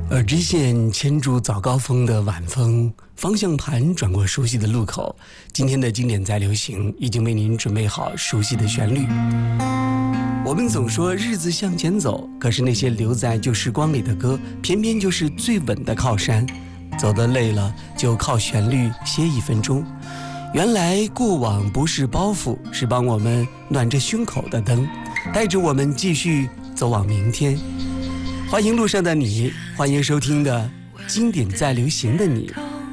而支线牵住早高峰的晚风，方向盘转过熟悉的路口。今天的经典在流行已经为您准备好熟悉的旋律。我们总说日子向前走，可是那些留在旧时光里的歌，偏偏就是最稳的靠山。走得累了，就靠旋律歇一分钟。原来过往不是包袱，是帮我们暖着胸口的灯，带着我们继续走往明天。欢迎路上的你，欢迎收听的经典在流行的你。